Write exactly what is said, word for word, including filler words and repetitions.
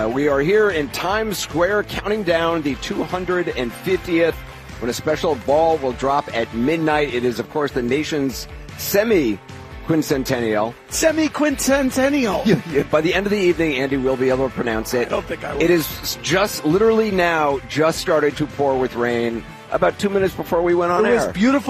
Uh, we are here in Times Square counting down the two hundred fiftieth when a special ball will drop at midnight. It is, of course, the nation's semi-quincentennial. Semi-quincentennial. Yeah, yeah. By the end of the evening, Andy will be able to pronounce it. I don't think I will. It is just literally now just started to pour with rain about two minutes before we went on it air. It was beautiful.